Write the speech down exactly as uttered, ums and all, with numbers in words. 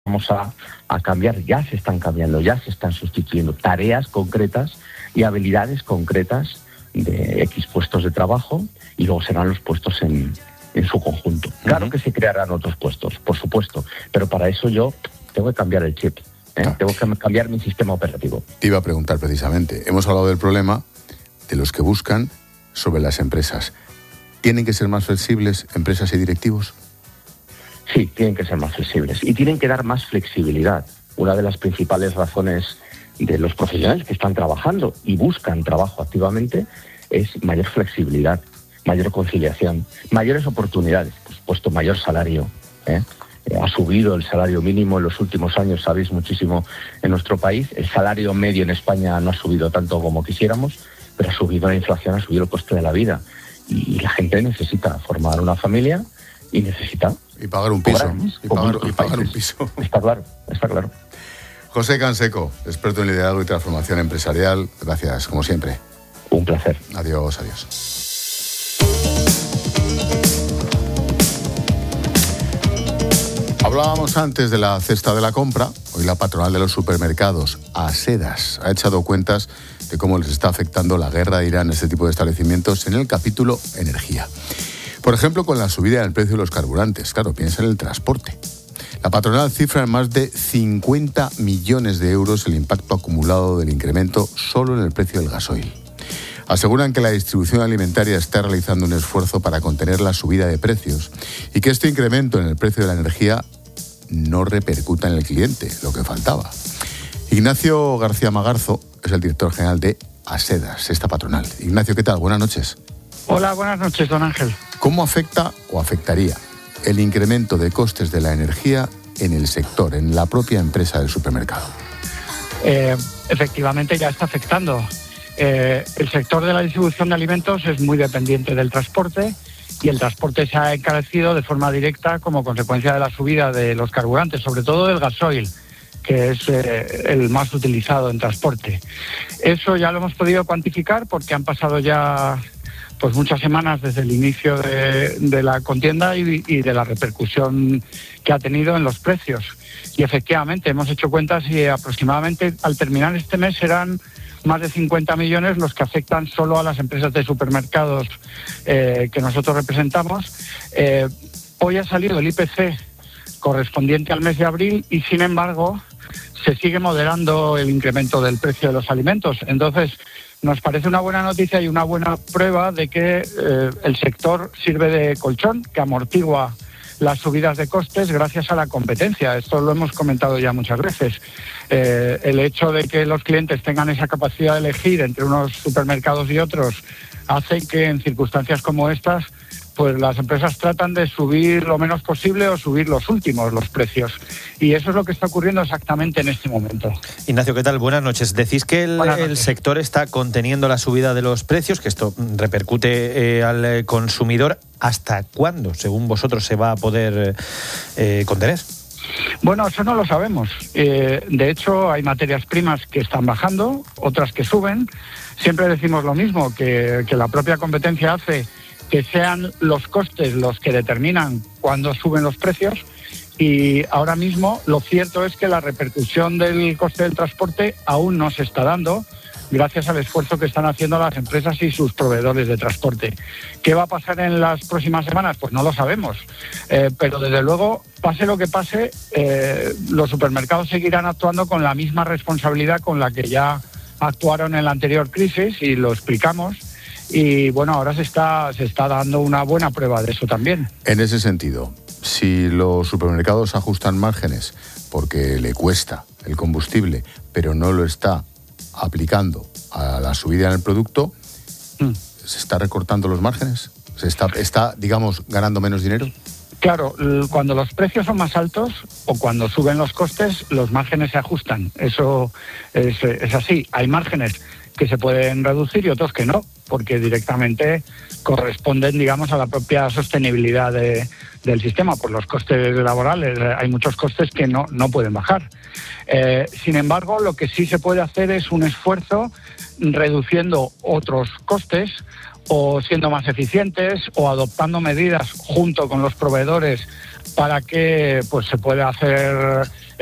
vamos a, a cambiar, ya se están cambiando, ya se están sustituyendo tareas concretas y habilidades concretas de X puestos de trabajo, y luego serán los puestos en, en su conjunto. Claro que se crearán otros puestos, por supuesto, pero para eso yo tengo que cambiar el chip, ¿eh? Ah. Tengo que cambiar mi sistema operativo. Te iba a preguntar precisamente, hemos hablado del problema de los que buscan sobre las empresas. ¿Tienen que ser más flexibles empresas y directivos? Sí, tienen que ser más flexibles y tienen que dar más flexibilidad. Una de las principales razones de los profesionales que están trabajando y buscan trabajo activamente es mayor flexibilidad, mayor conciliación, mayores oportunidades, por supuesto, mayor salario, ¿eh? Ha subido el salario mínimo en los últimos años, sabéis, muchísimo en nuestro país. El salario medio en España no ha subido tanto como quisiéramos, pero ha subido la inflación, ha subido el coste de la vida. Y la gente necesita formar una familia y necesita... Y pagar un piso. Y pagar, y pagar un piso. Está claro, está claro. José Canseco, experto en liderazgo y transformación empresarial. Gracias, como siempre. Un placer. Adiós, adiós. Hablábamos antes de la cesta de la compra. Hoy la patronal de los supermercados, Asedas, ha echado cuentas de cómo les está afectando la guerra de Irán a este tipo de establecimientos en el capítulo energía. Por ejemplo, con la subida del precio de los carburantes. Claro, piensa en el transporte. La patronal cifra en más de cincuenta millones de euros el impacto acumulado del incremento solo en el precio del gasoil. Aseguran que la distribución alimentaria está realizando un esfuerzo para contener la subida de precios y que este incremento en el precio de la energía no repercuta en el cliente, lo que faltaba. Ignacio García Magarzo es el director general de Asedas, esta patronal. Ignacio, ¿qué tal? Buenas noches. Hola, buenas noches, don Ángel. ¿Cómo afecta o afectaría el incremento de costes de la energía en el sector, en la propia empresa del supermercado? Eh, efectivamente ya está afectando. Eh, el sector de la distribución de alimentos es muy dependiente del transporte y el transporte se ha encarecido de forma directa como consecuencia de la subida de los carburantes, sobre todo del gasoil, que es eh, el más utilizado en transporte. Eso ya lo hemos podido cuantificar porque han pasado ya pues muchas semanas desde el inicio de, de la contienda y, y de la repercusión que ha tenido en los precios. Y efectivamente hemos hecho cuentas y aproximadamente al terminar este mes serán más de cincuenta millones los que afectan solo a las empresas de supermercados eh, que nosotros representamos. Eh, hoy ha salido el I P C correspondiente al mes de abril y, sin embargo, se sigue moderando el incremento del precio de los alimentos. Entonces, nos parece una buena noticia y una buena prueba de que eh, el sector sirve de colchón, que amortigua las subidas de costes gracias a la competencia. Esto lo hemos comentado ya muchas veces. Eh, el hecho de que los clientes tengan esa capacidad de elegir entre unos supermercados y otros hace que en circunstancias como estas pues las empresas tratan de subir lo menos posible o subir los últimos, los precios. Y eso es lo que está ocurriendo exactamente en este momento. Ignacio, ¿qué tal? Buenas noches. Decís que el, el sector está conteniendo la subida de los precios, que esto repercute eh, al consumidor. ¿Hasta cuándo, según vosotros, se va a poder eh, contener? Bueno, eso no lo sabemos. Eh, de hecho, hay materias primas que están bajando, otras que suben. Siempre decimos lo mismo, que, que la propia competencia hace que sean los costes los que determinan cuándo suben los precios, y ahora mismo lo cierto es que la repercusión del coste del transporte aún no se está dando gracias al esfuerzo que están haciendo las empresas y sus proveedores de transporte. ¿Qué va a pasar en las próximas semanas? Pues no lo sabemos, eh, pero desde luego, pase lo que pase, eh, los supermercados seguirán actuando con la misma responsabilidad con la que ya actuaron en la anterior crisis, y lo explicamos. Y bueno, ahora se está, se está dando una buena prueba de eso también. En ese sentido, si los supermercados ajustan márgenes porque le cuesta el combustible, pero no lo está aplicando a la subida en el producto, mm. ¿se está recortando los márgenes? ¿Se está, está, digamos, ganando menos dinero? Claro, cuando los precios son más altos o cuando suben los costes, los márgenes se ajustan. Eso es, es así. Hay márgenes que se pueden reducir y otros que no, porque directamente corresponden, digamos, a la propia sostenibilidad de, del sistema. Por los costes laborales hay muchos costes que no, no pueden bajar. Eh, sin embargo, lo que sí se puede hacer es un esfuerzo reduciendo otros costes, o siendo más eficientes, o adoptando medidas junto con los proveedores para que pues se pueda hacer